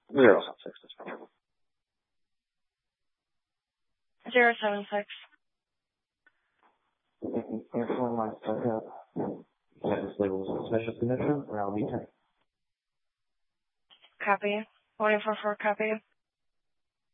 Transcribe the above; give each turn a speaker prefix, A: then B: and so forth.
A: 076 is fine.
B: 076.
A: Airphone line startup. That is labeled as a special condition, or I'll be 10.
B: Copy. 144, copy.